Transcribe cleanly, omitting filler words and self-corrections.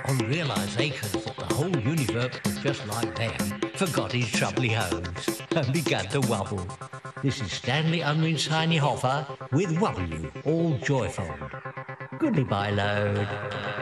on realisations that the whole universe was just like them, forgot his troubly hose and began to wobble. This is Stanley Unwin Tiny Hoffer with Wobble You, all joyful. Goodbye, load.